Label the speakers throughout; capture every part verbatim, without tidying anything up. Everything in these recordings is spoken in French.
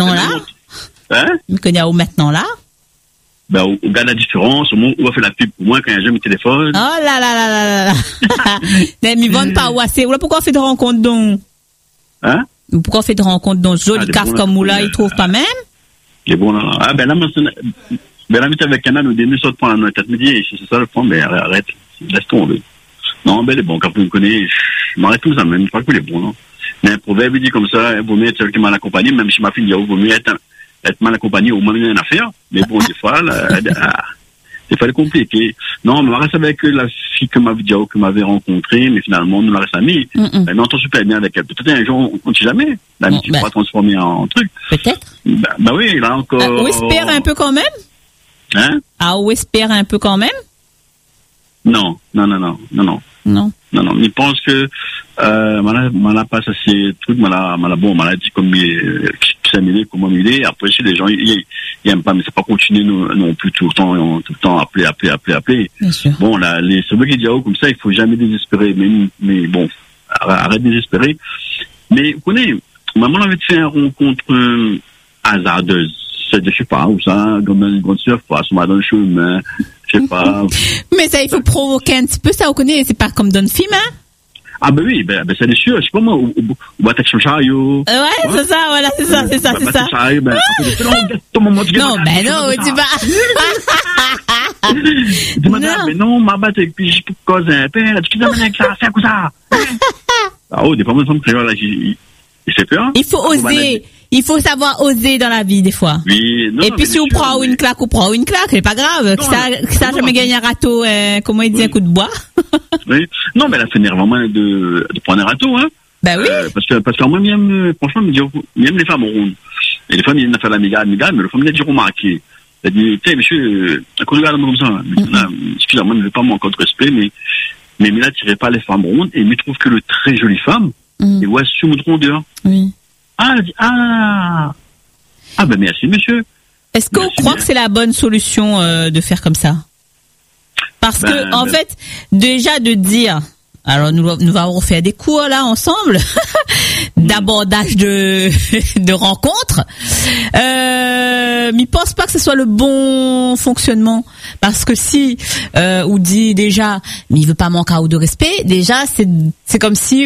Speaker 1: maintenant là?
Speaker 2: Hein?
Speaker 1: Me connais où maintenant là?
Speaker 2: Ben, on regarde la différence, on va faire la pub pour moi quand j'ai mon téléphone.
Speaker 1: Oh là là là là là là. Mais m'y vendent pas où assez. Pourquoi on fait de rencontres donc?
Speaker 2: Hein?
Speaker 1: Pourquoi on fait de rencontres donc? Joli
Speaker 2: Ah,
Speaker 1: caf
Speaker 2: bon,
Speaker 1: comme là,
Speaker 2: euh,
Speaker 1: ils trouvent pas même?
Speaker 2: Les bons là. Ah, ben là, moi, c'est, ben là, mais avec Canal, au début, ça te prend la tête, me dit, c'est ça le point, mais arrête, laisse tomber. Non, ben, les bons, quand vous me connaissez, je m'arrête tout ça, même, pas que les bons, non. Mais un proverbe, il dit comme ça, il vaut mieux être celui qui est mal accompagné, même si ma fille dit, il vaut mieux être, être mal accompagné, au moins, il y a une affaire. Mais bon, des fois, là, ah, des fois, c'est compliqué. Non, mais on reste avec la fille que m'avait dit, que m'avait rencontrée, mais finalement, nous la reste amis.
Speaker 1: Mm-mm.
Speaker 2: Ben, on entend super bien avec elle. Peut-être un jour, on ne sait jamais. L'amitié
Speaker 1: Ben.
Speaker 2: pourra transformer en, en truc.
Speaker 1: Peut-être.
Speaker 2: Ben, ben oui, là encore.
Speaker 1: Ah, on espère un peu quand même?
Speaker 2: Hein?
Speaker 1: Ah, on espère un peu quand même?
Speaker 2: Non, non, non, non, non, non.
Speaker 1: Non.
Speaker 2: Non, non, il pense que, euh, m'en a pas ça, c'est truc, m'en a, m'en a bon, m'en a dit comme il, qui s'est mêlé, comment il est. Après, si les gens, ils, ils aiment pas, mais c'est pas continuer non, non plus tout le temps, tout le temps appeler, appeler, appeler, appeler.
Speaker 1: Bien sûr.
Speaker 2: Bon, là, les, c'est vrai qu'il dit, oh, comme ça, il faut jamais désespérer, mais, mais bon, arrête de désespérer. Mais, vous connaissez, maman avait fait une rencontre, euh, hasardeuse. C'est, je sais pas, où ça, comme une grande surf, pas, sur dans le chemin, je sais pas.
Speaker 1: Mais ça, il faut provoquer un petit peu ça, vous connaissez, c'est pas comme dans le film, hein?
Speaker 2: Ah ben oui, ben, ben c'est sûr, je sais pas moi, ou, ou, ou attaque sur le chariot.
Speaker 1: Ouais, ouais, c'est ça, voilà, c'est ça, c'est ça, c'est ça.
Speaker 2: Chariot, ben,
Speaker 1: non, ben non, tu vas.
Speaker 2: Dis madame, mais non, ma batte, et puis je peux causer un peu, tu t'es amené avec ça, c'est comme ça. Ah oh, des fois, moi, ça me fait là, il fait peur.
Speaker 1: Il faut oser. Il faut savoir oser dans la vie, des fois.
Speaker 2: Oui, non,
Speaker 1: et puis, si on prend mais... une claque, on prend une claque, c'est pas grave. Non, que ça, non, que ça non, jamais gagné un râteau, euh, comment il dit, oui. Un coup de bois.
Speaker 2: Oui. Non, mais elle a fait vraiment de, de prendre un râteau, hein.
Speaker 1: Bah oui.
Speaker 2: Euh, parce que, parce qu'en moi, même, franchement, même les femmes rondes. Et les femmes, ils viennent faire la méga, méga, mais le femme, il a dit remarquer. Il a dit, tu sais, monsieur, à cause de regarde comme ça. Mm-hmm. Excusez-moi, je ne veux pas manquer de respect, mais, mais, mais là, tirez pas les femmes rondes, et il trouve que le très jolie femme, mm. et ouais, sur mon rondeur.
Speaker 1: Oui.
Speaker 2: Ah, elle dit, ah, ah ben merci monsieur.
Speaker 1: Est-ce qu'on croit que c'est la bonne solution euh, de faire comme ça? Parce ben, que en ben... fait, déjà de dire, alors nous nous allons faire des cours là ensemble d'abordage de de rencontres. Euh, mais je pense pas que ce soit le bon fonctionnement parce que si euh, on dit déjà, mais il veut pas manquer de respect. Déjà, c'est c'est comme si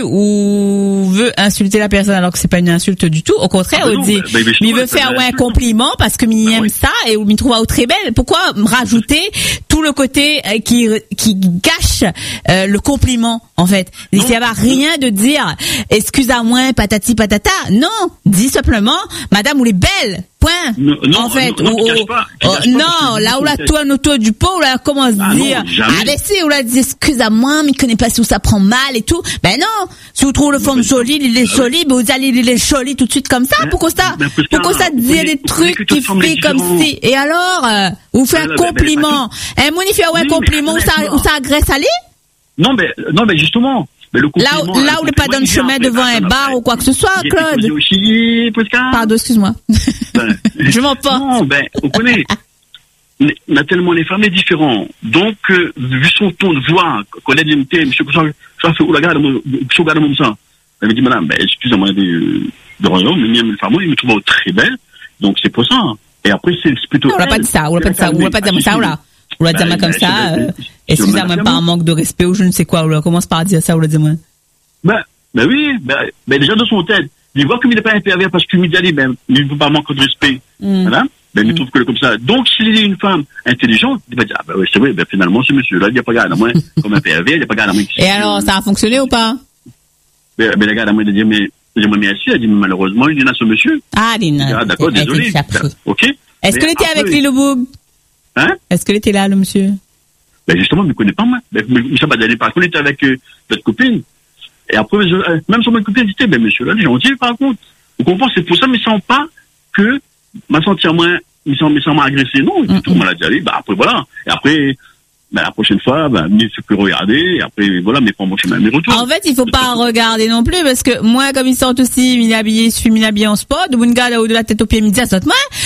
Speaker 1: on veut insulter la personne alors que c'est pas une insulte du tout. Au contraire, ah, on non, dit, bah, bah, mais il veut faire ouais un compliment parce que m'y bah, aime oui. ça et on m'y trouve très belle. Pourquoi rajouter tout le côté qui qui cache euh, le compliment en fait? Il n'y a rien de dire excuse-moi patati patata. Non, dis simplement madame ou les belles. Point.
Speaker 2: Non, non,
Speaker 1: en fait,
Speaker 2: non,
Speaker 1: ou,
Speaker 2: ou, pas,
Speaker 1: oh, non, là où la tourne autour du pot, là commence à ah dire, ah ben si, on l'a dit, excuse-moi, mais il connaît pas si ça prend mal et tout. Ben non, si vous trouvez le forme solide, il est solide, ben vous allez il est solide tout de suite comme ça. Ben, pourquoi ça, ben, pourquoi ça dit des trucs qui fait comme si. Et alors, euh, vous faites un compliment. Un mon il fait un compliment, où ça, où ça agresse aller?
Speaker 2: Non, mais, non, mais justement. Mais le
Speaker 1: là où, là où le pas dans le chemin devant un bar ou quoi que ce soit, Claude. Pardon, excuse-moi.
Speaker 2: Ben,
Speaker 1: je m'en pas.
Speaker 2: Non, ben, on connaît. On a tellement les femmes différents. Donc, euh, vu son ton de voix, qu'on a dit, monsieur, ça fait où la garde, monsieur, regarde comme ça. Elle me dit, madame, ben, excusez-moi de, de royaume, mais même les femmes, ils me trouvent très belle. Donc, c'est pour ça. Et après, c'est plutôt.
Speaker 1: On l'a pas dit ça, on l'a pas dit ça, on l'a pas dit ça, là. On l'a dit comme ça, excusez-moi, pas un manque de respect ou je ne sais quoi, on commence par dire ça, on l'a dit moi.
Speaker 2: Ben, ben oui, ben, ben déjà dans son tête, il voit comme il n'est pas impervers parce qu'il me dit, ben, il ne veut pas manquer de respect. Mm. Voilà. Ben, il mm. trouve que comme ça. Donc, s'il est une femme intelligente, il va dire, ah, ben oui, c'est vrai, ben, finalement, ce monsieur-là, il n'y a pas garde à moi comme impervers, il n'y a pas garde à moi.
Speaker 1: Et alors, ça a fonctionné ou pas?
Speaker 2: Ben, ben, la garde à moi, il dit, mais, je me merci, elle dit, mais malheureusement, il est là, ce monsieur.
Speaker 1: Ah, Lina.
Speaker 2: Ah, d'accord, désolé. Ben, ok.
Speaker 1: Est-ce que était avec lui, le boug?
Speaker 2: Hein?
Speaker 1: Est-ce qu'elle était là, le monsieur?
Speaker 2: Ben, justement, il ne me connaît pas, moi. Ben, mais ça va d'aller par contre, il était avec, euh, votre copine. Et après, je, euh, même sur ma copine, elle dit, ben, monsieur, là, il est gentil, par contre. Vous comprenez, c'est pour ça, mais sans pas que, m'a sentir moins, il s'en, il s'en m'a agressé. Non, il dit, tout, m'a dit, allez, bah, après, voilà. Et après, ben, la prochaine fois, ben, il faut plus regarder, et après, voilà, mais pas mon chemin, mes retours.
Speaker 1: En fait, il faut pas regarder non plus, parce que moi, comme ils sortent aussi, il est habillé, je suis mis habillé en sport, de mon gars, là, haut de la tête aux pieds, il me dit, à moi,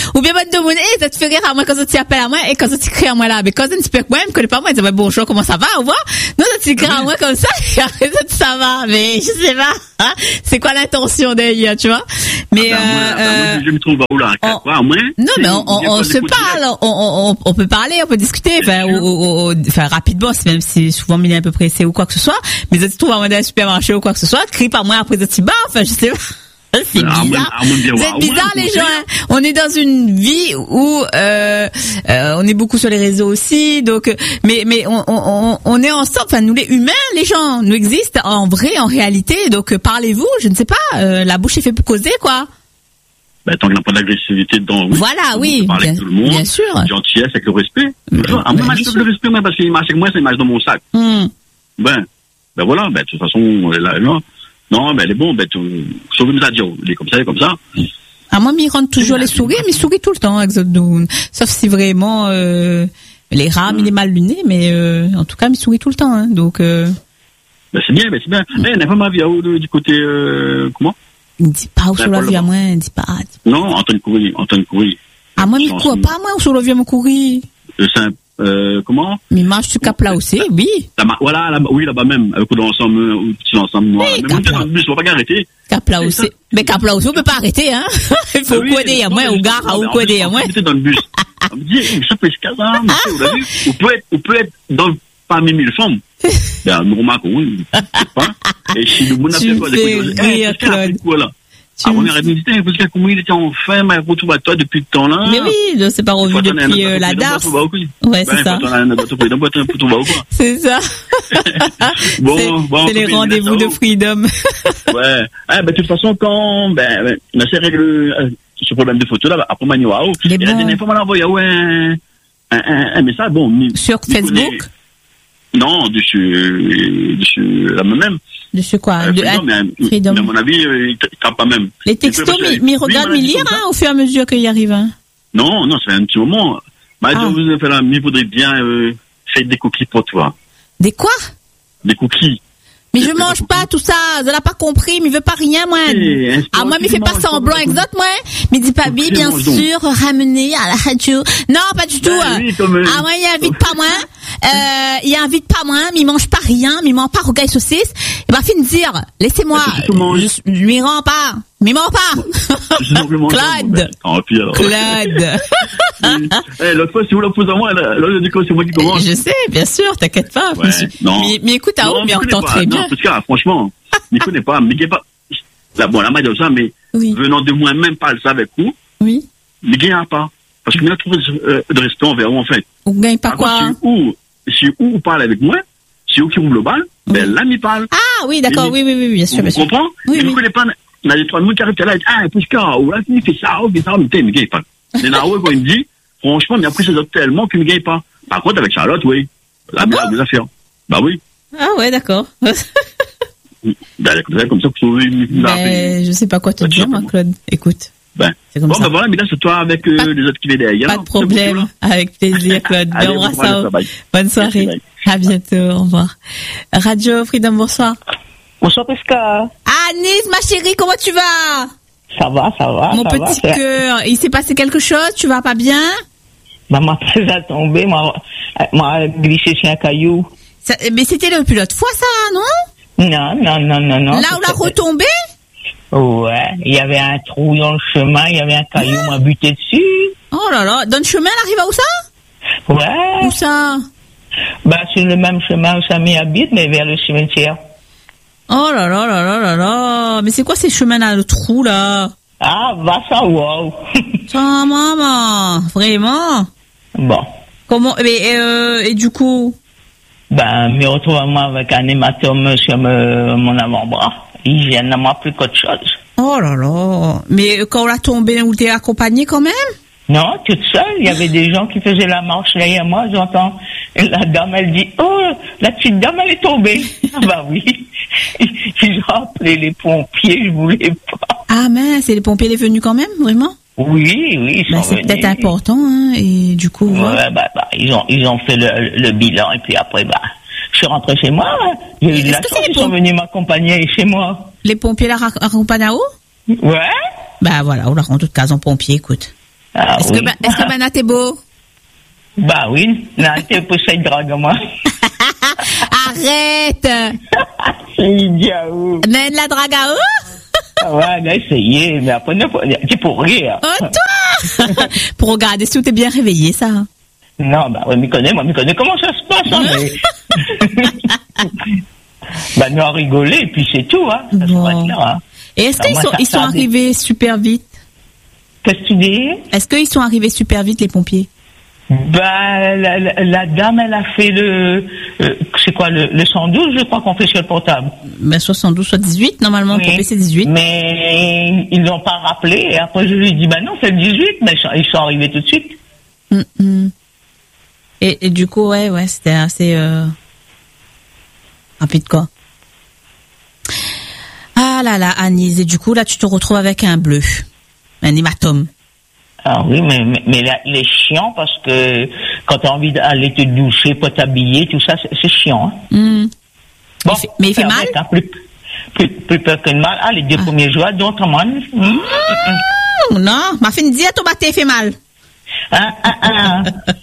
Speaker 1: Ou bien, bonne de mon, eh, ça te fait rire à moi quand tu appelles à moi et quand tu cries à moi là. Mais quand tu peux, moi, elle me connaît pas moi, elle dit, bonjour, comment ça va, au revoir? Non, tu cries à moi comme ça, et après ça, ça va. Mais, je sais pas, hein. C'est quoi l'intention d'ailleurs, tu vois? Mais,
Speaker 2: ah ben,
Speaker 1: euh,
Speaker 2: moi, ben,
Speaker 1: euh,
Speaker 2: moi, je me trouve où là,
Speaker 1: on,
Speaker 2: quoi, moi?
Speaker 1: Non, mais on, on, on se parle, on, on, on peut parler, on peut discuter, enfin, ou, ou, ou, enfin, rapidement, même si souvent, il est un peu pressé ou quoi que ce soit. Mais si tu trouves à moi dans un supermarché ou quoi que ce soit, crie par moi après tu bas, enfin, je sais pas. C'est bizarre. C'est bizarre les gens. Hein. On est dans une vie où euh, euh, on est beaucoup sur les réseaux aussi, donc mais mais on on on est ensemble. Enfin nous les humains, les gens nous existent en vrai, en réalité. Donc parlez-vous, je ne sais pas. Euh, la bouche est faite pour causer quoi.
Speaker 2: Ben, tant qu'il n'y a pas d'agressivité dedans, oui.
Speaker 1: Voilà,
Speaker 2: on
Speaker 1: oui,
Speaker 2: peut parler
Speaker 1: bien,
Speaker 2: avec tout le monde,
Speaker 1: bien sûr.
Speaker 2: Gentillesse avec le respect.
Speaker 1: Ben,
Speaker 2: à moi, je le respect, moi, parce qu'il marche avec moi, c'est il marche dans mon sac.
Speaker 1: Mm.
Speaker 2: Ben, ben voilà, ben de toute façon, là, là. Non, ben elle est bon, ben tout, sauf que nous a dit, il est comme ça, il est comme ça.
Speaker 1: Ah moi, il rentre toujours les sourires, mais il sourit tout le temps, Exodoun. Sauf si vraiment euh, les rames, mm. il est mal luné, mais euh, en tout cas, il sourit tout le temps, hein, donc. Euh...
Speaker 2: Ben c'est bien, ben c'est bien.
Speaker 1: Mm.
Speaker 2: Eh, n'a pas ma vie du côté euh, comment?
Speaker 1: Il ne dit pas où sur la vie à moi, il ne dit pas.
Speaker 2: Non, Antoine Coury, Antoine Coury.
Speaker 1: Ah moi, il court pas moi où sur la vie à mon Coury.
Speaker 2: C'est Euh, comment?
Speaker 1: Mais marche tu cap là aussi, oui.
Speaker 2: Là, voilà, là, oui, là-bas même, avec l'ensemble, ou petit ensemble noir.
Speaker 1: Oui,
Speaker 2: mais monter dans le bus, on va pas arrêter.
Speaker 1: Cap là aussi. Mais cap là aussi, on peut pas arrêter, hein. Il faut
Speaker 2: oui,
Speaker 1: coder à moi, ou gare, ou coder à moi.
Speaker 2: On dans le bus. On me dit, ça fait quinze ans, monsieur, vous l'avez vu? On peut être, on peut être dans, parmi mille femmes. Ben, nous remarquons, oui, pas. Et si le monde a fait quoi,
Speaker 1: rire, Claude.
Speaker 2: Ah, on aurait dit, parce que comment il était enfin, mais retrouve à toi depuis ce temps-là.
Speaker 1: Mais oui, je sais pas revu depuis euh, la D A F. Ouais, c'est ça. C'est ça.
Speaker 2: Bon, bon.
Speaker 1: C'est les rendez-vous de Freedom.
Speaker 2: Ouais. Ah, ben, de toute façon, quand, ben, ben, on a ces règles, ce problème de photo, là, après Manuao, et la dernière fois, on a envoyé, un, un, un message, bon.
Speaker 1: Sur Facebook?
Speaker 2: Non, dessus, dessus, la même.
Speaker 1: Dessus quoi?
Speaker 2: Euh,
Speaker 1: de
Speaker 2: Freedom, mais,
Speaker 1: Freedom.
Speaker 2: mais à mon avis, euh, il tape pas même.
Speaker 1: Les textos, mais regarde, mais lire, hein, au fur et à mesure qu'il y arrive, hein.
Speaker 2: Non, non, c'est un petit moment. Bah, ah. vous avez fait là, mais il faudrait bien, euh, faire des cookies pour toi.
Speaker 1: Des quoi?
Speaker 2: Des cookies.
Speaker 1: Mais je mange pas tout ça, je l'ai pas compris, mais il veut pas rien, moi. Hey, ah, moi, mais fais pas semblant, exact, moi. Mais dis pas, oui, bien sûr, ramener à la radio. Non, pas du tout. Ben, oui, comme... Ah, moi, il invite pas moi. Euh, il invite pas moi, mais il mange pas rien, mais il mange pas rogaille saucisse. Il va finir de dire, laissez-moi, je, je lui rends pas. Mais ment pas! Claude! Claude!
Speaker 2: Eh, l'autre fois, si vous la posez à moi, l'autre dit que c'est moi qui commence.
Speaker 1: Je sais, bien sûr, t'inquiète pas.
Speaker 2: Ouais, non.
Speaker 1: Mais, mais écoute, à où, mais on entend très bien.
Speaker 2: Non, parce que, là, franchement, ne connais pas, mais pas, là, bon, la main de ça, mais, oui. Venant de moi-même parler ça avec vous.
Speaker 1: Oui.
Speaker 2: Ne gagne pas. Parce que, nous, on trouve de restaurant vers où, en fait.
Speaker 1: On gagne pas quoi?
Speaker 2: Si où, si où vous parlez avec moi, si où qui roule le bal, ben, là, m'y parle.
Speaker 1: Ah, oui, d'accord, oui, oui, oui, bien sûr, bien sûr.
Speaker 2: Vous comprenez?
Speaker 1: Oui, oui.
Speaker 2: Vous connaissez pas, on a des trois mots qui arrivent là, ah, parce que, ou là, il fait ça, il fait ça, mais t'es, mais gagne pas. Mais là, quand il me dit, franchement, mais après, ça doit tellement qu'il ne gagne pas. Par contre, avec Charlotte, oui. Là,
Speaker 1: bon?
Speaker 2: vous affaires. Bah oui.
Speaker 1: Ah ouais, d'accord.
Speaker 2: Ben, comme ça, vous trouvez une,
Speaker 1: ben, je sais pas quoi te dire, moi, Claude. Écoute.
Speaker 2: Ben. C'est comme bon, ça. Ben voilà, mais là, c'est toi avec, euh, les autres qui viennent derrière.
Speaker 1: Pas de problème. Avec plaisir, Claude. Allez, on ça. Bonne soirée. Merci, à bientôt. Au revoir. Radio Freedom, bonsoir.
Speaker 3: Bonsoir, Prisca.
Speaker 1: Ah, Nice, ma chérie, comment tu vas?
Speaker 3: Ça va, ça va.
Speaker 1: Mon
Speaker 3: ça
Speaker 1: petit
Speaker 3: va,
Speaker 1: cœur, il s'est passé quelque chose? Tu vas pas bien?
Speaker 3: Bah, ma tête a tombé, m'a, m'a glissé sur un caillou.
Speaker 1: Ça, mais c'était depuis l'autre fois, ça, non?
Speaker 3: Non, non, non, non, non.
Speaker 1: Là où la retombée?
Speaker 3: Ouais, il y avait un trou dans le chemin, il y avait un caillou, m'a buté dessus.
Speaker 1: Oh là là, dans le chemin, elle arrive à où ça?
Speaker 3: Ouais.
Speaker 1: Où ça?
Speaker 3: Bah, sur le même chemin où Samy habite, mais vers le cimetière.
Speaker 1: Oh là là là là là là. Mais c'est quoi ces chemins là, le trou là?
Speaker 3: Ah, va savoir.
Speaker 1: Ça, maman, vraiment?
Speaker 3: Bon.
Speaker 1: Comment, mais, euh, et du coup?
Speaker 3: Ben, me retrouve moi avec un hématome sur me, mon avant-bras. Il vient de moi plus qu'autre chose.
Speaker 1: Oh là là. Mais quand on l'a tombé, où t'es accompagné quand même?
Speaker 3: Non, toute seule. Il y avait des gens qui faisaient la marche derrière moi, j'entends. Et la dame, elle dit, oh, la petite dame, elle est tombée. Ah bah oui. Ils ont appelé les pompiers, je voulais pas.
Speaker 1: Ah mince, et les pompiers sont venus quand même, vraiment?
Speaker 3: Oui, oui, ils
Speaker 1: bah,
Speaker 3: sont
Speaker 1: c'est
Speaker 3: venus.
Speaker 1: Peut-être important, hein, et du coup...
Speaker 3: Ouais,
Speaker 1: ouais.
Speaker 3: bah, bah, ils ont, ils ont fait le, le bilan, et puis après, bah, je suis rentré chez moi. J'ai eu de la chance, ils sont venus m'accompagner chez moi.
Speaker 1: Les pompiers la accompagnent à où?
Speaker 3: Ouais.
Speaker 1: Bah voilà, on la rend toute case en pompier, écoute.
Speaker 3: Ah,
Speaker 1: Est-ce
Speaker 3: oui.
Speaker 1: que, est-ce que Bana t'es beau?
Speaker 3: Bah oui, là, t'es pour cette drague, moi.
Speaker 1: Arrête!
Speaker 3: C'est idiot.
Speaker 1: Mène la drague à eux?
Speaker 3: Ouais, on a essayé, mais après, c'est pour rire.
Speaker 1: Oh, toi! Pour regarder si tout est bien réveillé, ça.
Speaker 3: Non, bah, ouais, m'y connais, moi, m'y connais comment ça se passe, hein, mais... bah, nous, on rigolé, et puis c'est tout, hein. Ça
Speaker 1: Bon.
Speaker 3: se passe là, hein.
Speaker 1: Et est-ce
Speaker 3: Ah,
Speaker 1: qu'ils
Speaker 3: moi,
Speaker 1: sont,
Speaker 3: ça
Speaker 1: ils sont
Speaker 3: tarde.
Speaker 1: arrivés super vite?
Speaker 3: Qu'est-ce que tu dis?
Speaker 1: Est-ce qu'ils sont arrivés super vite, les pompiers?
Speaker 3: Bah, la, la, la dame, elle a fait le, euh, c'est quoi, le, le cent douze, je crois qu'on fait sur le portable.
Speaker 1: Ben, soixante-douze, soit dix-huit. Normalement,
Speaker 3: Oui.
Speaker 1: le pompier, c'est dix-huit.
Speaker 3: Mais ils l'ont pas rappelé, et après je lui ai dit, bah non, c'est le dix-huit, mais ils sont, ils sont arrivés tout de suite.
Speaker 1: Mm, mm. Et, et du coup, ouais, ouais, c'était assez euh, rapide, quoi. Ah là là, Agnès, et du coup, là, tu te retrouves avec un bleu, un hématome.
Speaker 3: Ah oui, mais, mais, mais là, il est chiant parce que quand tu as envie d'aller te doucher, pas t'habiller, tout ça, c'est, c'est chiant. Hein.
Speaker 1: Mm.
Speaker 3: Bon,
Speaker 1: il fait, mais il fait
Speaker 3: faire
Speaker 1: mal
Speaker 3: avec, hein, plus, plus, plus peur que de mal. Ah, les deux
Speaker 1: Ah.
Speaker 3: premiers jours, d'autres man. Hum, hum, hum.
Speaker 1: Non, ma fin de dire, ton bâté fait mal.
Speaker 3: Ah, ah, ah.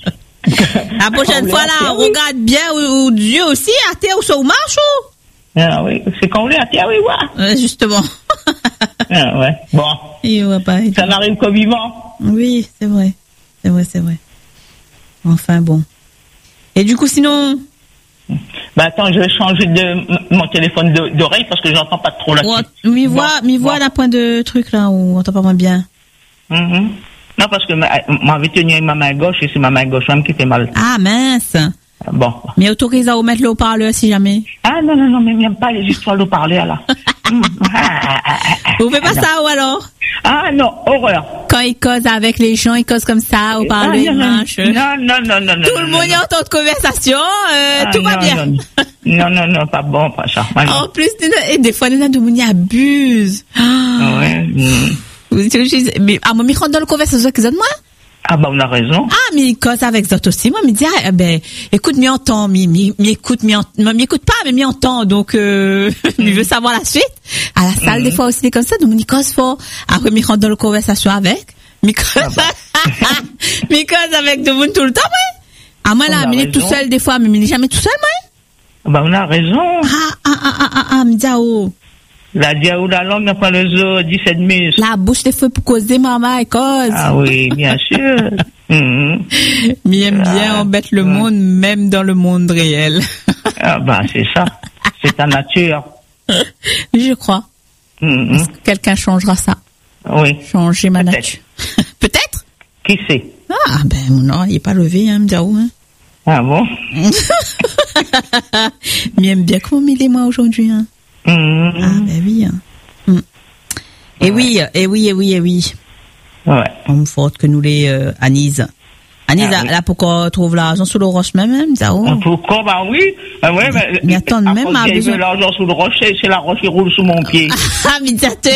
Speaker 1: La prochaine
Speaker 3: On
Speaker 1: fois,
Speaker 3: l'a
Speaker 1: là,
Speaker 3: fait,
Speaker 1: on
Speaker 3: oui.
Speaker 1: regarde bien où, où Dieu aussi, à terre ou sur marche, ou?
Speaker 3: Ah oui, c'est quand on est à terre, oui, ouais.
Speaker 1: Euh, justement.
Speaker 3: Ah ouais, bon,
Speaker 1: Et ouais, pas.
Speaker 3: ça n'arrive qu'au vivant.
Speaker 1: Oui, c'est vrai. C'est vrai, c'est vrai. Enfin, bon. Et du coup, sinon,
Speaker 3: Bah attends, je vais changer de m- mon téléphone de- d'oreille parce que j'entends pas trop là-dessus.
Speaker 1: on- m'y voit, m'y voit
Speaker 3: bon.
Speaker 1: d'un point de truc, là, où on entend pas moins bien.
Speaker 3: Mhm. Non, parce que ma- m'avait tenu avec ma main gauche et c'est ma main gauche même qui fait mal.
Speaker 1: Ah, mince.
Speaker 3: Bon.
Speaker 1: Mais autorise à remettre le haut-parleur si jamais.
Speaker 3: Ah non, non, non, mais j'aime pas les histoires de parler là. Hum. Ah, ah, ah, ah,
Speaker 1: Vous faites pas
Speaker 3: ah,
Speaker 1: ça, ou alors?
Speaker 3: Ah non, horreur.
Speaker 1: Quand ils causent avec les gens, ils causent comme ça, haut-parleur,
Speaker 3: Ah,
Speaker 1: ils
Speaker 3: non, non,
Speaker 1: marchent.
Speaker 3: non, non, non, non, non.
Speaker 1: Tout le
Speaker 3: non,
Speaker 1: monde
Speaker 3: non.
Speaker 1: entend de conversation, euh,
Speaker 3: Ah,
Speaker 1: tout va
Speaker 3: non,
Speaker 1: bien.
Speaker 3: Non, non, non, non, pas bon, pas ça. Ah, non.
Speaker 1: En plus, et des fois, les nains de Mouni abusent.
Speaker 3: Ah, ouais, hum.
Speaker 1: Vous utilisez- Mais, ah, moi, me rend dans le conversation qu'ils ont de moi.
Speaker 3: Ah bah on a raison.
Speaker 1: Ah, mais ils causent avec d'autres aussi. Moi, me dit, ah, ben, écoute, m'y entend, m'y, m'y, m'y écoute, m'y entend, m'y écoute pas, mais m'y entend. Donc, euh, il veut savoir la suite. À la salle,
Speaker 3: Mhm.
Speaker 1: des fois aussi, c'est comme ça. Donc, m'y cause fort. Après, m'y rend dans le conversation avec. M'y cause, m'y cause avec de monde tout le temps, ouais. Ah, moi, là,
Speaker 3: On a
Speaker 1: m'y est tout
Speaker 3: raison.
Speaker 1: seul, des fois, mais m'y est jamais tout seul, moi.
Speaker 3: Bah on a raison.
Speaker 1: Ah, ah, ah, ah, ah, ah, m'y dit, ah, oh.
Speaker 3: La diaou la langue n'a pas le zoo dix-sept muscles.
Speaker 1: La bouche des feux pour causer, maman, et cause.
Speaker 3: Ah oui, bien sûr. Mhm.
Speaker 1: M'y aime bien
Speaker 3: Ah,
Speaker 1: embête le
Speaker 3: ouais.
Speaker 1: monde, même dans le monde réel.
Speaker 3: Ah bah c'est ça. C'est ta nature.
Speaker 1: Je crois.
Speaker 3: Mhm.
Speaker 1: Quelqu'un changera ça.
Speaker 3: Oui.
Speaker 1: Changer ma
Speaker 3: Peut-être.
Speaker 1: nature. Peut-être.
Speaker 3: Qui sait?
Speaker 1: Ah, ben, non, il est pas levé, hein, me dire où, hein.
Speaker 3: Ah bon?
Speaker 1: Mais il aime bien comment il est, moi, aujourd'hui, hein.
Speaker 3: Mhm.
Speaker 1: Ah, ben oui, hein. Mm. Et oui, et oui, et oui, et oui.
Speaker 3: Ouais.
Speaker 1: Homme forte que nous les, euh, Anise. Anise,
Speaker 3: Ah,
Speaker 1: là,
Speaker 3: oui.
Speaker 1: là, pourquoi trouve l'argent sous le roche même, hein, me dire, oh.
Speaker 3: Pourquoi? Bah oui. Ah ouais, mais,
Speaker 1: Mais attends,
Speaker 3: à
Speaker 1: même
Speaker 3: cause
Speaker 1: à
Speaker 3: qu'il y
Speaker 1: besoin-
Speaker 3: avait l'argent sous le rocher, c'est la roche qui roule sous mon pied.
Speaker 1: Ah, mitzate!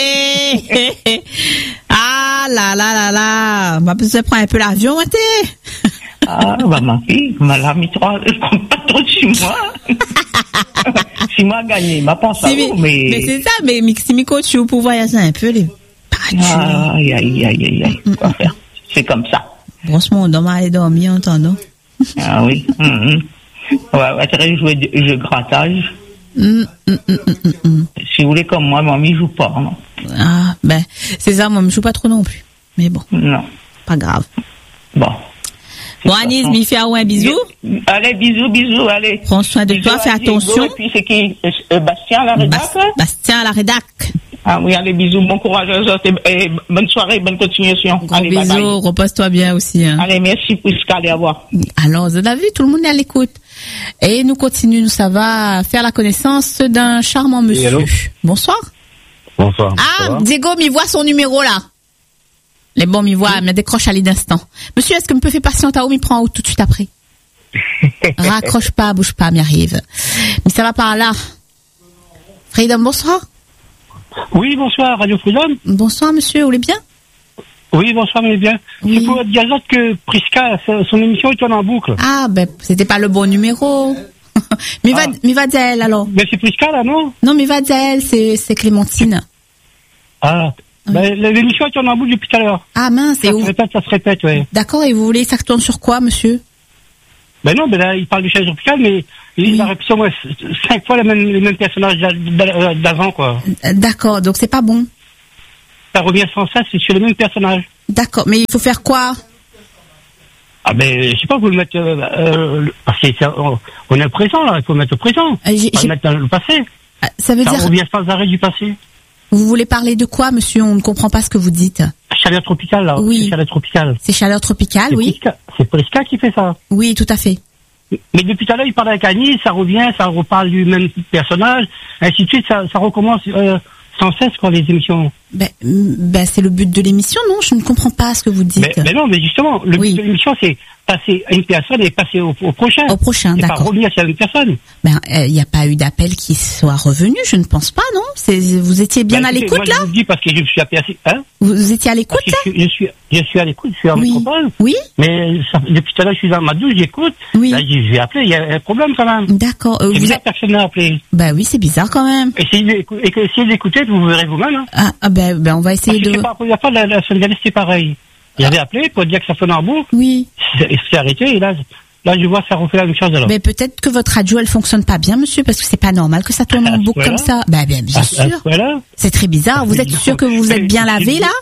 Speaker 1: Ah, là, là, là, là. Ma besoin de prendre un peu l'avion, hein, t'es.
Speaker 3: Ah, bah ma fille, m'a l'a mis trois, je compte pas trop de six mois. Six mois gagné, ma pense à
Speaker 1: C'est-
Speaker 3: vous, mais.
Speaker 1: mais c'est ça, mais si mi coach pour voyager un peu, les pas
Speaker 3: Aïe, aïe, aïe, aïe, aïe. Quoi faire? C'est comme ça.
Speaker 1: Franchement, on doit aller dormir en attendant.
Speaker 3: Ah oui. Mhm. Ouais, ouais, tu jouer de jeu grattage.
Speaker 1: Hum, hum, hum, hum, hum, hum.
Speaker 3: Si vous voulez comme moi, mamie joue pas, non?
Speaker 1: Ah, ben, c'est ça, moi, je joue pas trop non plus. Mais bon,
Speaker 3: Non.
Speaker 1: pas grave.
Speaker 3: Bon.
Speaker 1: Bon, Anis, m'y fait un bisou.
Speaker 3: Allez, bisous, bisous, allez.
Speaker 1: Prends soin de
Speaker 3: Bisous
Speaker 1: toi,
Speaker 3: à
Speaker 1: fais
Speaker 3: Diego,
Speaker 1: attention.
Speaker 3: Et puis c'est qui? Euh, Bastien, la rédac?
Speaker 1: Bas- Bastien à la rédac.
Speaker 3: Ah oui, allez, bisous, bon courage aux autres et, et bonne soirée, bonne continuation.
Speaker 1: Gros
Speaker 3: Allez, bye bye.
Speaker 1: bisous, repose-toi bien aussi. Hein.
Speaker 3: Allez, merci Prisca, allez, au revoir.
Speaker 1: Alors, vous avez vu, tout le monde est à l'écoute. Et nous continuons, ça va faire la connaissance d'un charmant monsieur.
Speaker 4: allô
Speaker 1: Bonsoir.
Speaker 4: Bonsoir. Ça
Speaker 1: Ah,
Speaker 4: va
Speaker 1: Diego, m'y voit son numéro là. Les bons m'y voient, me décroche à l'instant. Monsieur, est-ce que me peut faire patienter ou m'y prend tout de suite après? Raccroche pas, bouge pas, m'y arrive. Mais ça va par là. Freedom, bonsoir.
Speaker 4: Oui, bonsoir, Radio Freedom.
Speaker 1: Bonsoir, monsieur, vous allez bien?
Speaker 4: Oui, bonsoir, mais bien.
Speaker 1: Oui.
Speaker 4: C'est pour dire l'autre que Prisca, sa- son émission est en boucle.
Speaker 1: Ah, ben, c'était pas le bon numéro. mais va,
Speaker 4: Ah.
Speaker 1: mais va dire elle, alors.
Speaker 4: Mais c'est Prisca, là, non?
Speaker 1: Non, mais va dire elle, c'est, c'est Clémentine.
Speaker 4: Ah,
Speaker 1: Oui.
Speaker 4: Ben, l'émission tourne en boucle depuis tout à l'heure.
Speaker 1: Ah mince,
Speaker 4: Ça
Speaker 1: et
Speaker 4: se
Speaker 1: vous...
Speaker 4: répète, ça se répète, ouais.
Speaker 1: D'accord, et vous voulez que ça tourne sur quoi, monsieur?
Speaker 4: Ben non, ben là, il parle du chef tropical, mais il
Speaker 1: Oui.
Speaker 4: a répété au moins cinq fois les mêmes, les mêmes personnages d'a- d'avant, quoi.
Speaker 1: Euh, D'accord, donc c'est pas bon.
Speaker 4: Ça revient sans cesse, c'est sur les mêmes personnages.
Speaker 1: D'accord, mais il faut faire quoi?
Speaker 4: Ah ben, je sais pas, vous le mettre, euh, euh, parce que c'est- on, on est au présent, là, il faut le mettre au présent.
Speaker 1: Euh, j'ai-
Speaker 4: Pas
Speaker 1: j'ai-
Speaker 4: le mettre dans le passé.
Speaker 1: Ah, Ça veut
Speaker 4: Ça
Speaker 1: dire,
Speaker 4: revient sans arrêt du passé.
Speaker 1: vous voulez parler de quoi, monsieur? On ne comprend pas ce que vous dites.
Speaker 4: Chaleur tropicale, là.
Speaker 1: Oui.
Speaker 4: C'est chaleur tropicale.
Speaker 1: C'est chaleur tropicale,
Speaker 4: C'est
Speaker 1: oui?
Speaker 4: Prisca- C'est Prisca qui fait ça.
Speaker 1: Oui, tout à fait.
Speaker 4: Mais depuis tout à l'heure, il parle avec Annie, ça revient, ça reparle du même personnage, ainsi de suite, ça, ça recommence euh, sans cesse, quoi, les émissions.
Speaker 1: Ben, mm, ben c'est le but de l'émission, non? Je ne comprends pas ce que vous dites.
Speaker 4: Mais, mais non, mais justement, le
Speaker 1: Oui.
Speaker 4: but de l'émission, c'est passer à une personne et passer au, au prochain.
Speaker 1: Au prochain,
Speaker 4: et pas
Speaker 1: d'accord.
Speaker 4: revenir sur une personne.
Speaker 1: Ben, il n'y a pas eu d'appel qui soit revenu, je ne pense pas, non? C'est, vous étiez bien
Speaker 4: Bah,
Speaker 1: à
Speaker 4: écoutez,
Speaker 1: l'écoute,
Speaker 4: moi,
Speaker 1: là?
Speaker 4: Je vous le dis parce que je suis aperçu, hein?
Speaker 1: Vous, vous étiez à l'écoute,
Speaker 4: Parce que
Speaker 1: là?
Speaker 4: je, suis, je, suis, je suis à l'écoute, je suis en
Speaker 1: Oui.
Speaker 4: métropole.
Speaker 1: Oui?
Speaker 4: Mais ça, depuis tout à l'heure, je suis dans ma douche, j'écoute.
Speaker 1: Oui.
Speaker 4: Là, je, je vais appeler, il y a un problème quand même.
Speaker 1: D'accord. Euh,
Speaker 4: C'est
Speaker 1: vous
Speaker 4: bizarre,
Speaker 1: êtes...
Speaker 4: personne n'a appelé.
Speaker 1: Ben oui, c'est bizarre quand même.
Speaker 4: Essayez d'écou- et que- essayez d'écouter, vous verrez vous-même. Hein.
Speaker 1: Ah, ah, ben, ben, on va
Speaker 4: Parce
Speaker 1: essayer
Speaker 4: que
Speaker 1: de...
Speaker 4: c'est pas la première fois, la, la Sénégalaise, c'était pareil. Il avait appelé pour dire que ça sonne en boucle,
Speaker 1: Oui.
Speaker 4: il s'est arrêté, et là, là, je vois, ça refait la même chose alors.
Speaker 1: Mais peut-être que votre radio, elle fonctionne pas bien, monsieur, parce que c'est pas normal que ça tourne en
Speaker 4: À ce
Speaker 1: boucle
Speaker 4: point-là
Speaker 1: comme ça. Ben, bien, bien
Speaker 4: Ah,
Speaker 1: sûr.
Speaker 4: ah, voilà.
Speaker 1: C'est très bizarre. Vous êtes sûr que vous vous êtes bien lavé, là?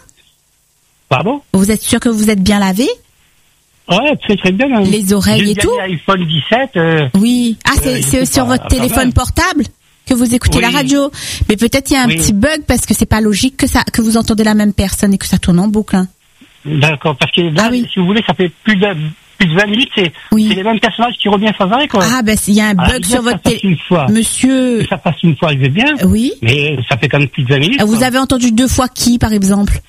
Speaker 4: Pardon?
Speaker 1: Vous êtes sûr que vous êtes bien lavé?
Speaker 4: Ouais, très très bien. Hein.
Speaker 1: Les oreilles
Speaker 4: J'ai
Speaker 1: et tout?
Speaker 4: gagné iPhone dix-sept, euh,
Speaker 1: Oui. Ah, c'est,
Speaker 4: Euh, je
Speaker 1: c'est
Speaker 4: sais
Speaker 1: sur
Speaker 4: pas,
Speaker 1: votre
Speaker 4: quand
Speaker 1: téléphone
Speaker 4: même.
Speaker 1: portable que vous écoutez
Speaker 4: Oui.
Speaker 1: la radio. Mais peut-être il y a un
Speaker 4: Oui.
Speaker 1: petit bug parce que c'est pas logique que ça, que vous entendez la même personne et que ça tourne en boucle, hein.
Speaker 4: D'accord, parce que là,
Speaker 1: Ah oui.
Speaker 4: si vous voulez, ça fait plus de, plus de vingt minutes, c'est,
Speaker 1: Oui.
Speaker 4: c'est les mêmes personnages qui reviennent sans arrêt, quoi.
Speaker 1: Ah, ben, il y a un
Speaker 4: Alors,
Speaker 1: bug
Speaker 4: bien
Speaker 1: sur
Speaker 4: que ça
Speaker 1: votre
Speaker 4: passe
Speaker 1: téléphone.
Speaker 4: une fois.
Speaker 1: Monsieur,
Speaker 4: Que ça passe une fois, je vais bien,
Speaker 1: oui.
Speaker 4: mais ça fait quand même plus de vingt minutes.
Speaker 1: Vous
Speaker 4: quoi.
Speaker 1: avez entendu deux fois qui, par exemple?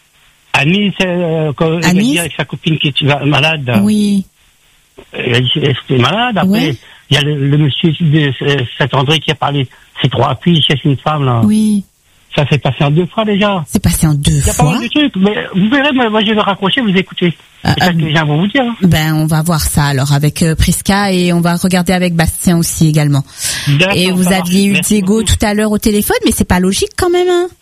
Speaker 4: Annie, c'est, euh, quand elle m'a
Speaker 1: Annie
Speaker 4: dit avec sa copine qui est malade.
Speaker 1: Oui.
Speaker 4: Elle a dit qu'elle était malade. Après,
Speaker 1: Ouais.
Speaker 4: il y a le, le monsieur de Saint-André qui a parlé. C'est trois filles, cherche une femme, là.
Speaker 1: Oui.
Speaker 4: Ça s'est passé en deux fois déjà.
Speaker 1: C'est passé en deux
Speaker 4: Il y a pas
Speaker 1: fois.
Speaker 4: mal de trucs, mais vous verrez, moi, moi je vais le raccrocher, vous écoutez.
Speaker 1: Ah,
Speaker 4: C'est ça
Speaker 1: ah,
Speaker 4: que les gens vont vous dire. hein.
Speaker 1: Ben, on va voir ça alors avec euh, Prisca et on va regarder avec Bastien aussi également.
Speaker 4: D'accord,
Speaker 1: Et vous
Speaker 4: ça
Speaker 1: aviez
Speaker 4: marche.
Speaker 1: eu
Speaker 4: Merci
Speaker 1: Diego
Speaker 4: beaucoup.
Speaker 1: tout à l'heure au téléphone, mais c'est pas logique quand même, hein.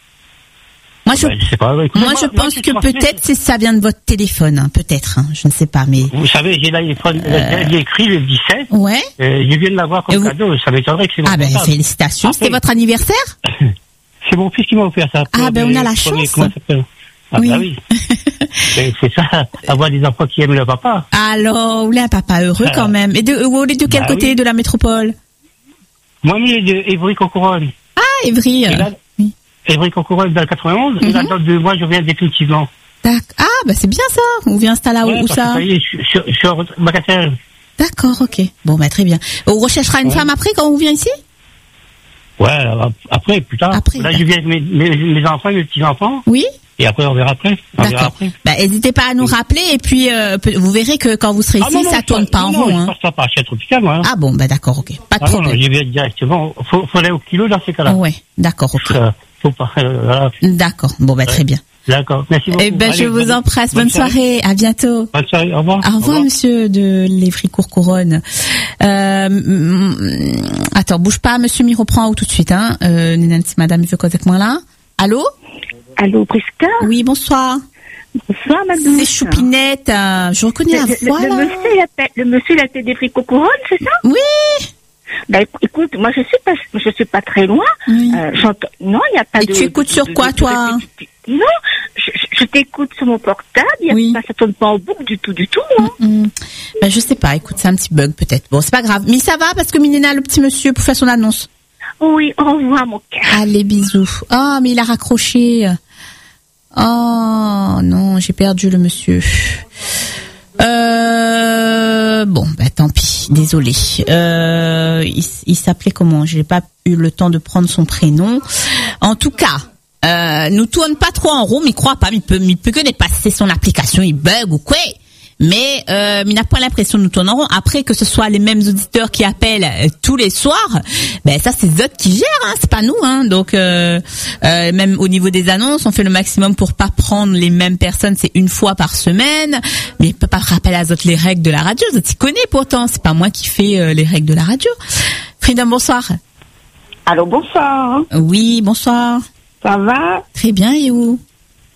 Speaker 1: Moi, je,
Speaker 4: Ben, je sais pas. Écoutez,
Speaker 1: moi, je pense
Speaker 4: je
Speaker 1: que
Speaker 4: transmets.
Speaker 1: peut-être c'est ça vient de votre téléphone, hein, peut-être, hein, je ne sais pas, mais
Speaker 4: Vous savez, j'ai l'iPhone, euh... j'ai écrit le dix-sept.
Speaker 1: ouais.
Speaker 4: Euh, je viens de l'avoir comme
Speaker 1: Et vous-
Speaker 4: cadeau. Ça m'étonnerait que c'est mon
Speaker 1: Ah ben
Speaker 4: portable.
Speaker 1: félicitations,
Speaker 4: Après-
Speaker 1: c'était votre anniversaire?
Speaker 4: C'est mon fils qui m'a offert ça.
Speaker 1: Ah, ben, on a la
Speaker 4: Premier-
Speaker 1: chance.
Speaker 4: comment ça s'appelle Ah,
Speaker 1: Oui.
Speaker 4: bah oui. Ben, c'est ça, avoir des enfants qui aiment le papa.
Speaker 1: Alors, vous voulez un papa heureux
Speaker 4: Ah.
Speaker 1: quand même. Et de, vous voulez de quel
Speaker 4: Bah
Speaker 1: côté
Speaker 4: oui.
Speaker 1: de la métropole?
Speaker 4: Moi, il est de Évry-Courcouronne.
Speaker 1: Ah, Évry.
Speaker 4: Et là,
Speaker 1: Oui.
Speaker 4: Évry-Courcouronne dans le quatre-vingt-onze. Et là,
Speaker 1: Mhm.
Speaker 4: dans deux mois, je viens définitivement.
Speaker 1: D'ac- Ah, bah c'est bien ça. On vient installer
Speaker 4: Ouais,
Speaker 1: où
Speaker 4: parce que
Speaker 1: ça?
Speaker 4: Ça y est, je, je, je suis en bagatelle.
Speaker 1: D'accord, ok. Bon, bah très bien. On recherchera une
Speaker 4: Ouais.
Speaker 1: femme après quand on vient ici?
Speaker 4: Ouais, alors, après, plus tard.
Speaker 1: Après,
Speaker 4: là, je viens avec mes, mes, mes enfants, mes petits-enfants.
Speaker 1: Oui?
Speaker 4: Et après, on verra après. On verra
Speaker 1: D'accord.
Speaker 4: après.
Speaker 1: Bah, n'hésitez pas à nous rappeler et puis euh, peut- vous verrez que quand vous serez
Speaker 4: Ah,
Speaker 1: ici,
Speaker 4: non, non,
Speaker 1: ça
Speaker 4: je
Speaker 1: tourne
Speaker 4: passe-
Speaker 1: pas en
Speaker 4: non,
Speaker 1: rond.
Speaker 4: non,
Speaker 1: Hein.
Speaker 4: je passe pas par chez tropical, moi. hein.
Speaker 1: Ah bon, bah d'accord, ok. Pas de
Speaker 4: Ah non, non,
Speaker 1: problème.
Speaker 4: j'y vais directement. Faut, faut aller au kilo dans ces cas-là.
Speaker 1: Ouais, d'accord, ok.
Speaker 4: Euh, faut pas, euh, voilà.
Speaker 1: D'accord. Bon, bah très bien.
Speaker 4: D'accord. Merci beaucoup.
Speaker 1: Eh ben, je
Speaker 4: Allez,
Speaker 1: vous
Speaker 4: bonne-
Speaker 1: embrasse. Bonne soirée. À bientôt.
Speaker 4: Bonne soirée. Au revoir.
Speaker 1: Au revoir, monsieur de l'Évry-Courcouronne. Euh, mm, attends, bouge pas, monsieur m'y reprend tout de suite, hein. Euh, Nancy, madame, il veut causer avec moi là. Allô?
Speaker 5: Allô, Prisca?
Speaker 1: Oui, bonsoir.
Speaker 5: Bonsoir, madame.
Speaker 1: C'est Choupinette. euh, je reconnais la
Speaker 5: Le,
Speaker 1: voix,
Speaker 5: le, le
Speaker 1: là.
Speaker 5: monsieur, il appelle, le monsieur, il appelle des Évry-Courcouronne, c'est ça?
Speaker 1: Oui.
Speaker 5: Bah, écou- écoute, moi, je suis pas, je suis pas très loin.
Speaker 1: Oui.
Speaker 5: Euh, j'entends, non, il n'y a pas
Speaker 1: Et
Speaker 5: de.
Speaker 1: tu écoutes
Speaker 5: de-
Speaker 1: sur
Speaker 5: de-
Speaker 1: quoi,
Speaker 5: de-
Speaker 1: toi?
Speaker 5: de- de- Non, je, je- je t'écoute sur mon portable, y a
Speaker 1: Oui.
Speaker 5: pas, ça tourne pas en boucle du tout, du tout, hein.
Speaker 1: Hmm. Ben, je sais pas, écoute, c'est un petit bug peut-être. Bon, c'est pas grave. Mais ça va parce que Minena, le petit monsieur, pour faire son annonce.
Speaker 5: Oui, au revoir, mon cœur.
Speaker 1: Allez, bisous. Ah, mais il a raccroché. Oh, non, j'ai perdu le monsieur. Euh, bon, bah tant pis, désolé. Euh, il, il s'appelait comment? J'ai pas eu le temps de prendre son prénom. En tout cas, euh, nous tourne pas trop en rond, mais crois pas, il peut, il peut que passer son application, il bug ou quoi. Mais euh, il n'a pas l'impression de nous tourner en rond. Après, que ce soit les mêmes auditeurs qui appellent euh, tous les soirs, ben ça c'est eux qui gèrent, hein, c'est pas nous. Hein. Donc euh, euh, même au niveau des annonces, on fait le maximum pour pas prendre les mêmes personnes. C'est une fois par semaine, mais il peut pas rappeler à Zot les règles de la radio. Zot y connaît pourtant. C'est pas moi qui fais euh, les règles de la radio. Freedom, bonsoir.
Speaker 6: Allô, bonsoir.
Speaker 1: Oui, bonsoir.
Speaker 6: Ça va?
Speaker 1: Très bien, et où?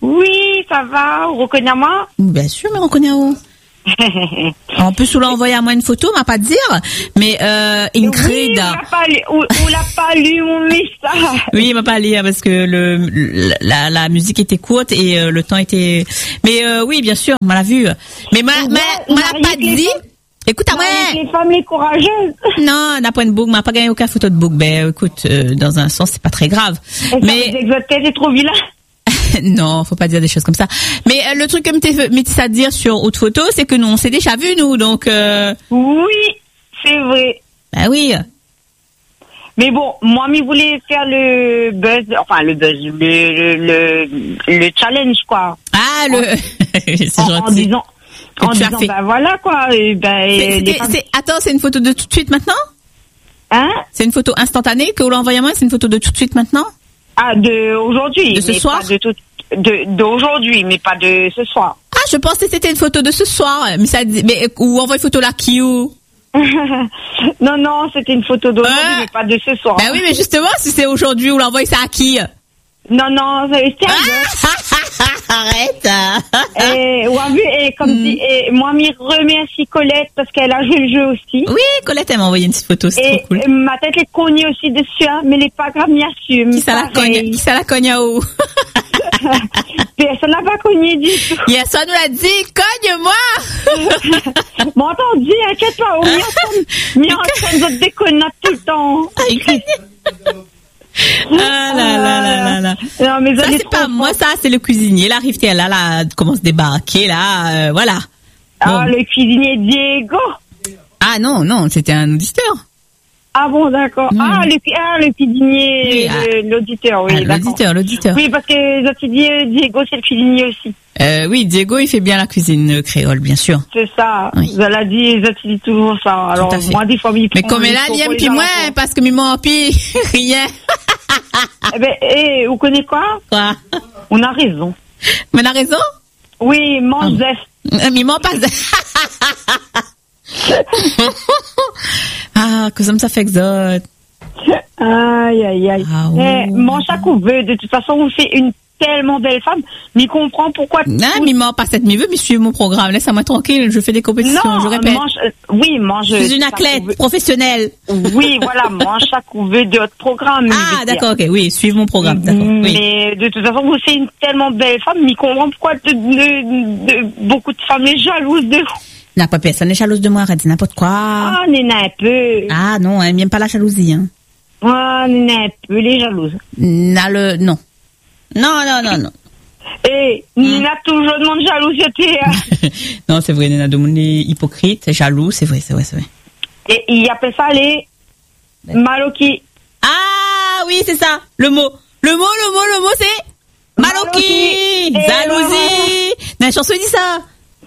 Speaker 5: Oui, ça va, on reconnaît moi?
Speaker 1: Bien sûr, mais on connaît où? En plus, on l'a envoyé à moi une photo, on m'a pas dire, mais euh, Ingrid.
Speaker 5: Oui, on l'a pas lu, on, on l'a pas lu mon message.
Speaker 1: Oui, il m'a pas lu parce que le la, la musique était courte et euh, le temps était. Mais euh, oui, bien sûr, on l'a vu. Mais m'a m'a m'a pas dit. Écoute, à moi.
Speaker 5: Les femmes les courageuses.
Speaker 1: Non, n'a pas une boucle, m'a pas gagné aucun photo de boucle. Ben, écoute, euh, dans un sens, c'est pas très grave.
Speaker 5: Et
Speaker 1: mais
Speaker 5: ça, votre tête est trop vilain.
Speaker 1: Non, faut pas dire des choses comme ça. Mais euh, le truc que me t'es à dire sur haute photo, c'est que nous, on s'est déjà vus, nous, donc. Euh...
Speaker 5: Oui, c'est vrai.
Speaker 1: Bah oui.
Speaker 5: Mais bon, moi, il voulait faire le buzz, enfin le buzz, le le le, le challenge, quoi.
Speaker 1: Ah, le. C'est
Speaker 5: en,
Speaker 1: gentil.
Speaker 5: en disant,
Speaker 1: que
Speaker 5: en
Speaker 1: tu as
Speaker 5: disant,
Speaker 1: fait.
Speaker 5: bah voilà, quoi. Et ben,
Speaker 1: C'est,
Speaker 5: les
Speaker 1: c'est,
Speaker 5: femmes...
Speaker 1: c'est, attends, c'est une photo de tout de suite maintenant?
Speaker 5: Hein?
Speaker 1: C'est une photo instantanée que vous l'envoyez à moi, c'est une photo de tout de suite maintenant?
Speaker 5: Ah, de aujourd'hui.
Speaker 1: De ce
Speaker 5: mais
Speaker 1: soir?
Speaker 5: Pas de tout, de, d'aujourd'hui, mais pas de ce soir.
Speaker 1: Ah, je pensais que c'était une photo de ce soir. Mais ça, mais, ou envoie une photo là, qui ou?
Speaker 5: Non, non, c'était une photo d'aujourd'hui,
Speaker 1: Euh.
Speaker 5: mais pas de ce soir.
Speaker 1: Ben oui, mais justement, si c'est aujourd'hui, vous l'envoyez ça à qui?
Speaker 5: Non, non, c'était un
Speaker 1: Arrête.
Speaker 5: Et, ouais, vu, et comme
Speaker 1: Mm.
Speaker 5: dit, et moi, m'y remercie Colette parce qu'elle a joué le jeu aussi.
Speaker 1: Oui, Colette, elle m'a envoyé une petite photo, c'est
Speaker 5: Et
Speaker 1: trop cool.
Speaker 5: euh, ma tête est cognée aussi dessus, hein, mais elle est pas grave, m'y assume.
Speaker 1: Qui ça la cogne? Qui ça la cogne à où?
Speaker 5: Personne n'a pas cogné du tout.
Speaker 1: Hier soir, nous l'a dit, cogne-moi!
Speaker 5: Bon, entendu, inquiète pas, on m'y ensemble, m'y ensemble, d'autres déconnades tout le temps.
Speaker 1: Ah là là là là là.
Speaker 5: Non, mais
Speaker 1: Ça,
Speaker 5: elle est
Speaker 1: c'est
Speaker 5: trop
Speaker 1: pas moi, ça, c'est le cuisinier. Là, arrive, là, là, commence à débarquer, là, euh, voilà.
Speaker 5: Ah,
Speaker 1: Bon.
Speaker 5: le cuisinier Diego.
Speaker 1: Ah non, non, c'était un auditeur.
Speaker 5: Ah bon, d'accord.
Speaker 1: Mm.
Speaker 5: Ah, le, ah, le cuisinier,
Speaker 1: Oui, ah.
Speaker 5: le- l'auditeur, oui,
Speaker 1: Ah,
Speaker 5: d'accord.
Speaker 1: l'auditeur, l'auditeur.
Speaker 5: Oui, parce que les autres, ils disent, Diego, c'est le cuisinier aussi.
Speaker 1: Euh, oui, Diego, il fait bien la cuisine euh, créole, bien sûr.
Speaker 5: C'est ça.
Speaker 1: Oui.
Speaker 5: Vous allez dire, les autres, ils disent toujours ça. Alors,
Speaker 1: à fait.
Speaker 5: moi, des fois, ils
Speaker 1: Mais
Speaker 5: prennent-
Speaker 1: comme elle
Speaker 5: ils
Speaker 1: a
Speaker 5: font
Speaker 1: lien
Speaker 5: pour les
Speaker 1: puis moi,
Speaker 5: enfants.
Speaker 1: parce que mi m'en pis, rien.
Speaker 5: Eh ben, eh, vous connaissez quoi?
Speaker 1: Quoi?
Speaker 5: On a raison.
Speaker 1: Mais on a raison?
Speaker 5: Oui, mange
Speaker 1: Ah, mi m'en passe. Ah, que ça me ça fait exote.
Speaker 5: Aïe, aïe, aïe.
Speaker 1: Ah,
Speaker 5: Eh,
Speaker 1: ouais.
Speaker 5: mange à couver. De toute façon, c'est une tellement belle femme. Mais comprend pourquoi.
Speaker 1: Non, mi m'en passe cette mi veut, mais suivre mon programme. Laisse-moi tranquille, je fais des compétitions,
Speaker 5: Non,
Speaker 1: je répète.
Speaker 5: mange, euh, oui, mange.
Speaker 1: Je suis une
Speaker 5: ça
Speaker 1: athlète
Speaker 5: couver.
Speaker 1: professionnelle.
Speaker 5: Oui, voilà, mange à couver de votre programme. je
Speaker 1: Ah,
Speaker 5: veux dire.
Speaker 1: d'accord, ok, oui, suivre mon programme, d'accord. Oui.
Speaker 5: Mais de toute façon, vous, c'est une tellement belle femme, mais comprend pourquoi de, de- de- beaucoup de femmes sont jalouses de vous.
Speaker 1: N'a pas personne n'est jalouse de moi, arrête, c'est n'importe quoi.
Speaker 5: Ah, Néna, un peu.
Speaker 1: Ah non, elle n'aime pas la jalousie, hein.
Speaker 5: Ah, Néna, un peu, les jalouses.
Speaker 1: N'a le, non. Non, non, non, non.
Speaker 5: Et Nina, toujours de monde jaloux, j'étais. hein.
Speaker 1: Non, c'est vrai, Nena Domon est hypocrite, jaloux, c'est vrai, c'est vrai, c'est vrai.
Speaker 5: Et il appelle ça les maloki.
Speaker 1: Ah oui, c'est ça, le mot. Le mot, le mot, le mot, c'est Maloki,
Speaker 5: Maloki.
Speaker 1: jalousie. Dans la chanson, il dit ça.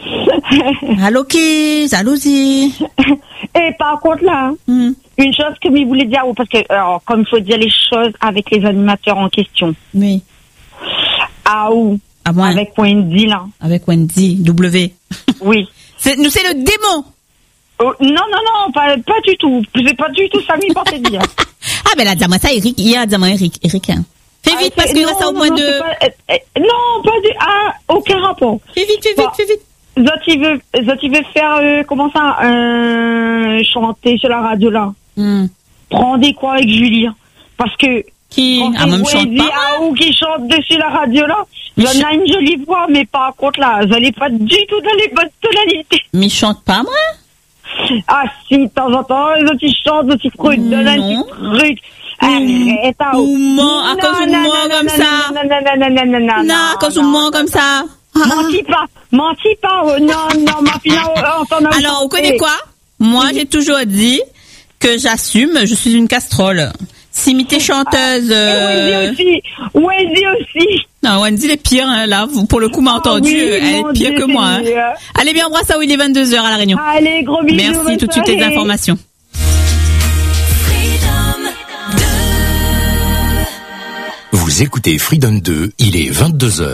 Speaker 1: Maloki, jalousie.
Speaker 5: Et par contre, là,
Speaker 1: Hmm.
Speaker 5: une chose que je voulais dire, parce que, alors, comme il faut dire les choses avec les animateurs en question.
Speaker 1: Oui.
Speaker 5: Ah, ou,
Speaker 1: À moi, avec,
Speaker 5: avec Wendy, là.
Speaker 1: Wendy, W.
Speaker 5: Oui.
Speaker 1: C'est, nous, c'est le démon.
Speaker 5: Oh, non, non, non, pas, pas du tout. C'est pas du tout ça, m'y portait dire.
Speaker 1: Ah, ben là, dis-moi ça, Eric, il y a, dis-moi Eric, Eric, hein. Fais vite,
Speaker 5: Ah,
Speaker 1: parce
Speaker 5: c'est-
Speaker 1: qu'il
Speaker 5: non,
Speaker 1: reste au
Speaker 5: non,
Speaker 1: moins
Speaker 5: non,
Speaker 1: de...
Speaker 5: c'est pas- euh, euh, non, pas du, ah, aucun rapport.
Speaker 1: Fais vite, fais vite,
Speaker 5: Bon.
Speaker 1: fais vite.
Speaker 5: Zot, il veut, Zot, il veut faire, euh, comment ça, euh, chanter sur la radio, là.
Speaker 1: Hmm.
Speaker 5: Prends des quoi avec Julie. Parce que,
Speaker 1: Qui?
Speaker 5: quand
Speaker 1: Ah, moi, me
Speaker 5: c'est
Speaker 1: chante
Speaker 5: Wendy
Speaker 1: pas.
Speaker 5: Aou qui chante dessus la radio, là,
Speaker 1: Mais
Speaker 5: j'en
Speaker 1: je-
Speaker 5: a une jolie voix, mais par contre, là, vous n'allez pas du tout dans les bonnes tonalités.
Speaker 1: Mais chante pas, moi.
Speaker 5: Ah, si, de temps en temps, les autres, ils chantent, les autres, ils fredonnent un
Speaker 1: Non.
Speaker 5: petit truc. Arrête, Aou.
Speaker 1: Ou ment, à cause
Speaker 5: Non,
Speaker 1: où
Speaker 5: non,
Speaker 1: ment
Speaker 5: non,
Speaker 1: comme
Speaker 5: non,
Speaker 1: ça.
Speaker 5: Non, non, non, non, non, non, non,
Speaker 1: Non, à cause où ment comme ça. Ah, ah.
Speaker 5: Mentis pas, mentis pas, oh, non, non, ma fille, on t'en a
Speaker 1: Alors, vous connaissez quoi? Moi, j'ai toujours dit que j'assume, je suis une casserole. Si m'était chanteuse...
Speaker 5: Et
Speaker 1: euh,
Speaker 5: Wendy aussi, Wendy aussi.
Speaker 1: Non, Wendy, elle est pire, hein, là. Vous, pour le coup, m'a entendu,
Speaker 5: oui,
Speaker 1: elle est
Speaker 5: mon
Speaker 1: pire
Speaker 5: Dieu,
Speaker 1: que moi. hein.
Speaker 5: Seigneur.
Speaker 1: Allez, bien, embrasse à où il est vingt-deux heures à La Réunion.
Speaker 5: Allez, gros bisous.
Speaker 1: Merci,
Speaker 5: bonne
Speaker 1: tout de suite les
Speaker 5: soirée.
Speaker 1: informations.
Speaker 6: Vous écoutez Freedom deux, il est vingt-deux heures.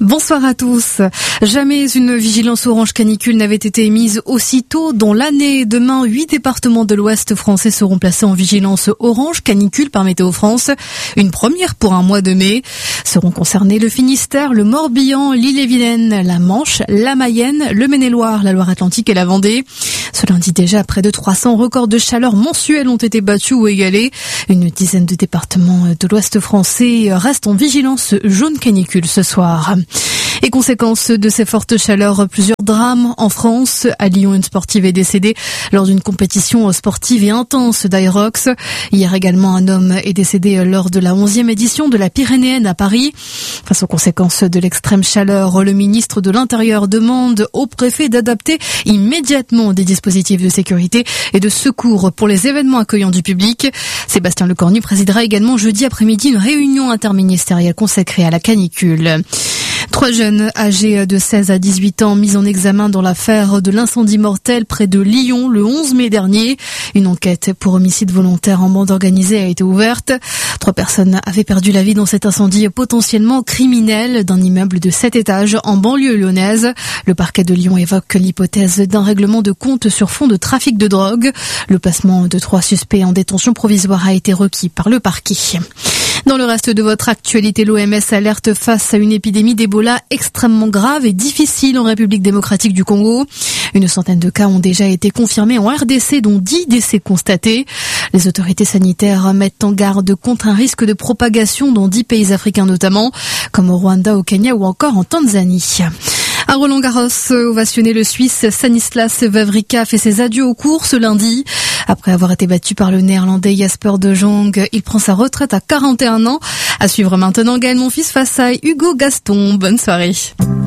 Speaker 6: Bonsoir à tous. Jamais une vigilance orange canicule n'avait été émise aussitôt dans l'année. Demain, huit départements de l'Ouest français seront placés en vigilance orange canicule par Météo France. Une première pour un mois de mai. Seront concernés le Finistère, le Morbihan, l'Ille-et-Vilaine, la Manche, la Mayenne, le Maine-et-Loire, la Loire-Atlantique et la Vendée. Ce lundi déjà, près de trois cents records de chaleur mensuels ont été battus ou égalés. Une dizaine de départements de l'Ouest français restent en vigilance jaune canicule ce soir. Et conséquence de ces fortes chaleurs, plusieurs drames en France. À Lyon, une sportive est décédée lors d'une compétition sportive et intense d'Aerox. Hier également, un homme est décédé lors de la onzième édition de la Pyrénéenne à Paris. Face aux conséquences de l'extrême chaleur, le ministre de l'Intérieur demande au préfet d'adapter immédiatement des dispositifs de sécurité et de secours pour les événements accueillants du public. Sébastien Lecornu présidera également jeudi après-midi une réunion interministérielle consacrée à la canicule. Trois jeunes âgés de seize à dix-huit ans mis en examen dans l'affaire de l'incendie mortel près de Lyon le onze mai dernier. Une enquête pour homicide volontaire en bande organisée a été ouverte. Trois personnes avaient perdu la vie dans cet incendie potentiellement criminel d'un immeuble de sept étages en banlieue lyonnaise. Le parquet de Lyon évoque l'hypothèse d'un règlement de compte sur fond de trafic de drogue. Le placement de trois suspects en détention provisoire a été requis par le parquet. Dans le reste de votre actualité, l'O M S alerte face à une épidémie d'Ebola extrêmement grave et difficile en République démocratique du Congo. Une centaine de cas ont déjà été confirmés en R D C, dont dix décès constatés. Les autorités sanitaires mettent en garde contre un risque de propagation dans dix pays africains notamment, comme au Rwanda, au Kenya ou encore en Tanzanie. À Roland-Garros, ovationné, le Suisse Stanislas Wawrinka fait ses adieux aux courses ce lundi. Après avoir été battu par le Néerlandais Jasper de Jong, il prend sa retraite à quarante et un ans. À suivre maintenant Gaël Monfils face à Hugo Gaston. Bonne soirée.